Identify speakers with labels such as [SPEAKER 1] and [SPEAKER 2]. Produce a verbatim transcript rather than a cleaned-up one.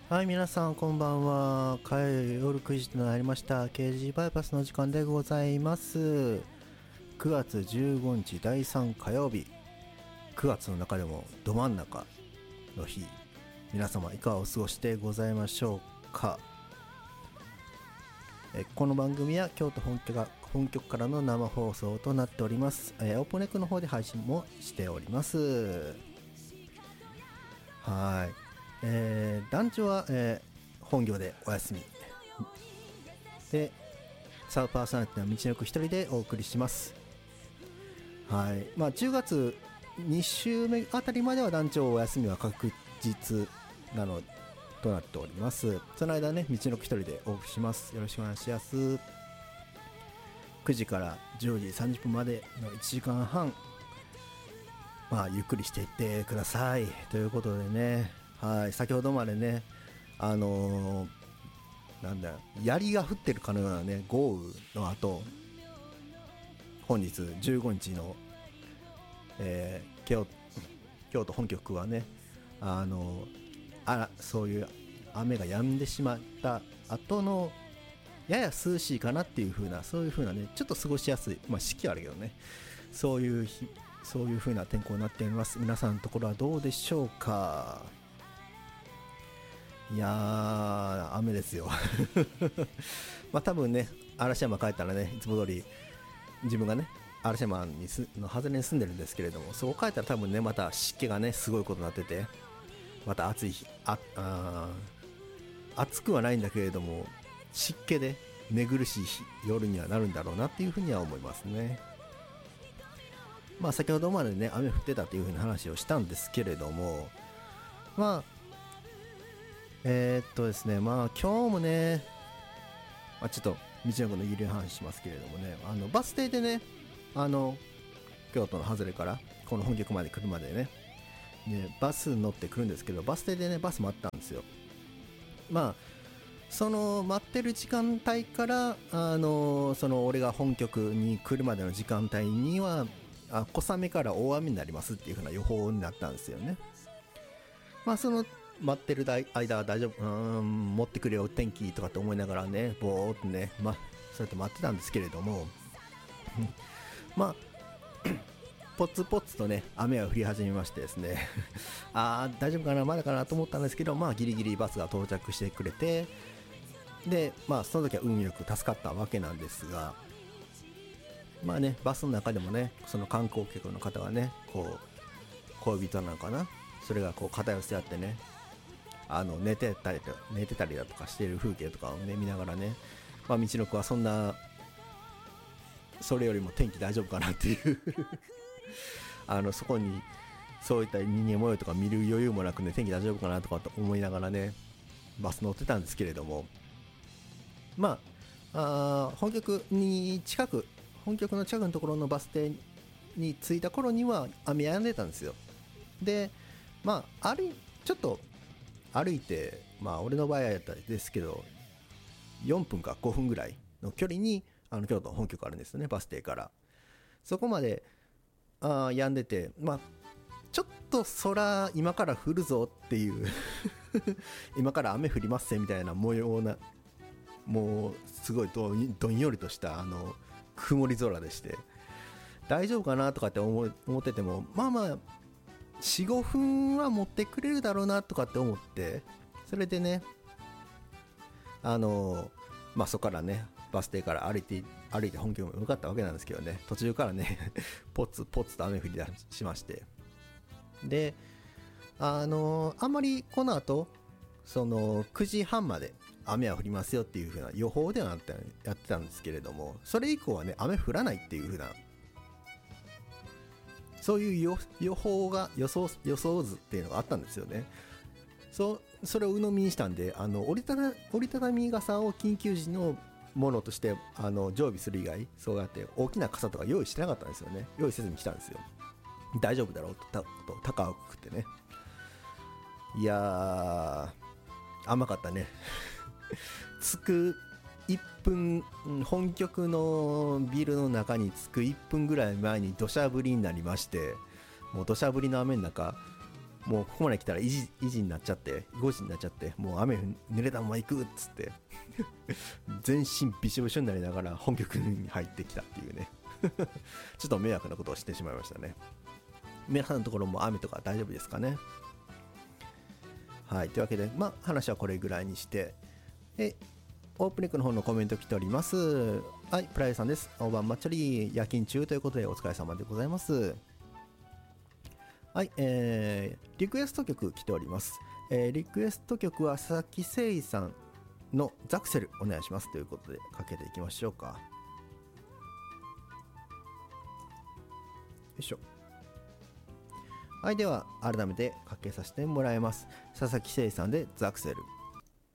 [SPEAKER 1] はい、皆さんこんばんは。火曜夜くじとなりました ケージー バイパスの時間でございます。くがつじゅうごにちだいさん火曜日、くがつの中でもど真ん中の日、皆様いかがお過ごしでございましょうか。えこの番組は京都本局が本局からの生放送となっております。えー、オープンネックの方で配信もしております。はい、えー、団長は、えー、本業でお休みで、サブパーソナリティの道のく一人でお送りします。はい、まあじゅうがつに週目あたりまでは団長お休みは確実なのとなっております。その間ね、道のく一人でお送りします。よろしくお願いします。くじからじゅうじさんじゅっぷんまでのいちじかんはん、まあゆっくりしていってくださいということでね、はい、先ほどまでね、あのー、なんだ槍が降ってるかのようなね豪雨の後、本日じゅうごにちの、えー、京, 京都本局はね、あのあらそういう雨が止んでしまった後のやや涼しいかなっていう風な、そういう風なね、ちょっと過ごしやすい、まあ四季あるけどね、そういう日そういう風な天候になっています。皆さんのところはどうでしょうか。いやー雨ですよまあ多分ね、嵐山帰ったらね、いつも通り自分がね嵐山にすの外れに住んでるんですけれども、そこ帰ったら多分ねまた湿気がねすごいことになってて、また暑い日、ああ暑くはないんだけれども湿気で寝苦しい日夜にはなるんだろうなっていうふうには思いますね。まあ先ほどまでね雨降ってたというふうに話をしたんですけれども、まあえー、っとですねまあ今日もね、まあ、ちょっと道のくのゆる話しますけれどもね、あのバス停でね、あの京都の外れからこの本局まで来るまでね、でバスに乗ってくるんですけど、バス停でねバス待ったんですよ。まあその待ってる時間帯から、あのその俺が本局に来るまでの時間帯にはあ小雨から大雨になりますっていう風な予報になったんですよね。まあその待ってる間は大丈夫、うーん持ってくれよ天気とかって思いながらね、ぼーっとね、まあそうやって待ってたんですけれどもまあポツポツとね雨が降り始めましてですねあー大丈夫かな、まだかなと思ったんですけど、まあギリギリバスが到着してくれて、でまあその時は運よく助かったわけなんですが、まあねバスの中でもねその観光客の方がねこう恋人なのかな、それがこう肩寄せ合ってね、あの寝てたりと寝てたりだとかしている風景とかをね見ながらね、まあ道のくはそんなそれよりも天気大丈夫かなっていうあのそこにそういった人間模様とか見る余裕もなくね、天気大丈夫かなとかと思いながらねバス乗ってたんですけれども、まあ、あ本局に近く本局の近くのところのバス停に着いた頃には雨止んでたんですよ。でまあ歩いちょっと歩いて、まあ俺の場合やったらですけどよんぷんかごふんぐらいの距離にあの京都の本局あるんですよね、バス停から。そこまであ止んでて、まあちょっと空今から降るぞっていう今から雨降りますぜみたいな模様な、もうすごいどんどんよりとしたあの曇り空でして、大丈夫かなとかって思思ってても、まあまあよん、ごふんは持ってくれるだろうなとかって思って、それでねあのまあそこからねバス停から歩いて歩いて本局に向かったわけなんですけどね、途中からねポツポツと雨降り出しまして、であのあんまりこの後そのくじはんまで雨は降りますよっていう風な予報ではやってたんですけれども、それ以降はね雨降らないっていう風な、そういう予報が予想予想図っていうのがあったんですよね。そそれを鵜呑みにしたんで、あの折りたた折りたたみ傘を緊急時のものとしてあの常備する以外、そうやって大きな傘とか用意してなかったんですよね。用意せずに来たんですよ。大丈夫だろうとたと高くってね。いやー甘かったね着くいっぷん、本局のビルの中に着くいっぷんぐらい前に土砂降りになりまして、もう土砂降りの雨の中もうここまで来たら維持、維持になっちゃってごじになっちゃって、もう雨濡れたまま行くっつって全身びしょびしょになりながら本局に入ってきたっていうねちょっと迷惑なことをしてしまいましたね。皆さんのところも雨とか大丈夫ですかね。はい、というわけで、まあ、話はこれぐらいにして、えオープニングの方のコメント来ております。はい、プライさんです。大盤抹茶り夜勤中ということでお疲れ様でございます。はい、えー、リクエスト曲来ております。えー、リクエスト曲は佐々木誠一さんのザクセルお願いしますということでかけていきましょうか。よいしょ。はい、では改めてかけさせてもらいます。佐々木誠一さんでザクセル。